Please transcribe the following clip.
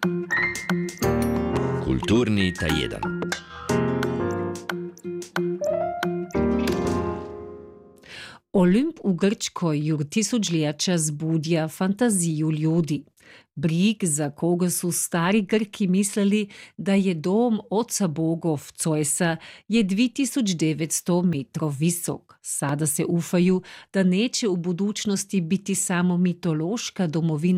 Kulturni tajedan. Olymp u Grčkoj jur tisućljeća zbudja fantaziju ljudi. Brig, za koga su stari Grki mislili da je dom oca bogov Zeisa, je 2900 metrov visok. Sada se ufaju da neće u budućnosti biti samo mitološka domovina